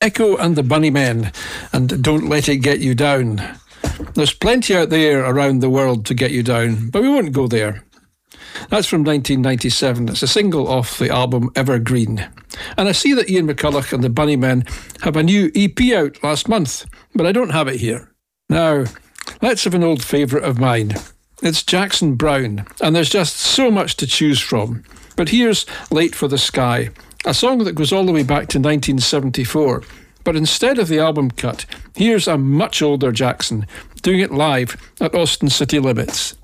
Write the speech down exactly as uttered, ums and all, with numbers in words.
Echo and the Bunnymen, and Don't Let It Get You Down. There's plenty out there around the world to get you down, but we won't go there. That's from nineteen ninety-seven. It's a single off the album Evergreen. And I see that Ian McCulloch and the Bunnymen have a new E P out last month, but I don't have it here. Now, let's have an old favourite of mine. It's Jackson Browne, and there's just so much to choose from. But here's Late for the Sky, a song that goes all the way back to nineteen seventy-four. But instead of the album cut, here's a much older Jackson doing it live at Austin City Limits.